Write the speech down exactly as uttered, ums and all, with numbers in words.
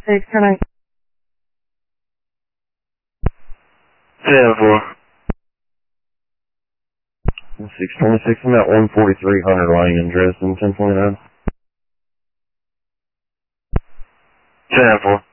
six, turn right. ten four. six twenty-six, I'm at one forty-three hundred lying in Dresden, ten twenty-nine. ten four.